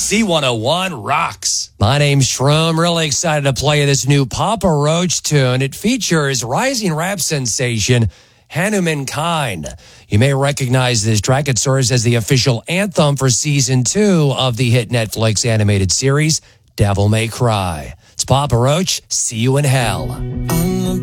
C101 rocks. My name's Shroom. Really excited to play this new Papa Roach tune. It features rising rap sensation Hanuman Kind. You may recognize this track. It serves as the official anthem for Season 2 of the hit Netflix animated series Devil May Cry. It's Papa Roach. See you in hell.